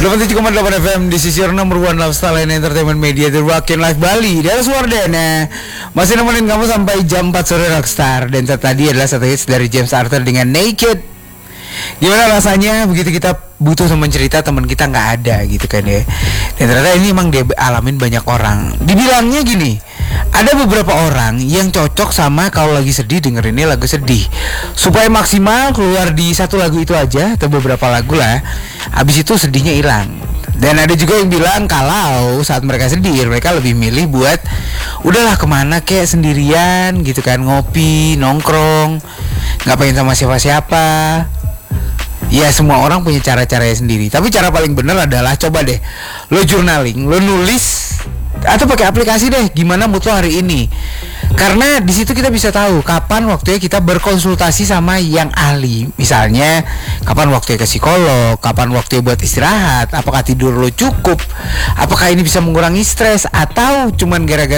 87,8 FM di sisi number one lifestyle and entertainment media The Rock and Life Bali. Dari Suwardana masih nemenin kamu sampai jam 4 sore Rockstar. Dan tadi adalah satu hits dari James Arthur dengan Naked. Gimana rasanya begitu kita butuh teman cerita, teman kita nggak ada gitu kan ya. Dan ternyata ini emang dia alamin banyak orang. Dibilangnya gini, ada beberapa orang yang cocok sama kalau lagi sedih dengerinnya lagu sedih, supaya maksimal keluar di satu lagu itu aja atau beberapa lagu lah. Habis itu sedihnya hilang. Dan ada juga yang bilang kalau saat mereka sedih, mereka lebih milih buat udahlah kemana kayak sendirian gitu kan, ngopi, nongkrong, nggak pengen sama siapa-siapa. Ya semua orang punya cara-caranya sendiri. Tapi cara paling benar adalah coba deh lo journaling, lo nulis atau pakai aplikasi deh gimana mood lo hari ini. Karena di situ kita bisa tahu kapan waktunya kita berkonsultasi sama yang ahli. Misalnya kapan waktunya ke psikolog, kapan waktunya buat istirahat, apakah tidur lo cukup, apakah ini bisa mengurangi stres atau cuman gara-gara